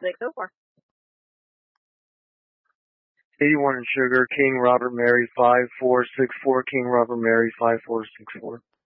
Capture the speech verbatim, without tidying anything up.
six oh four. eighty-one in sugar, King Robert Mary five four six four, King Robert Mary five four six four.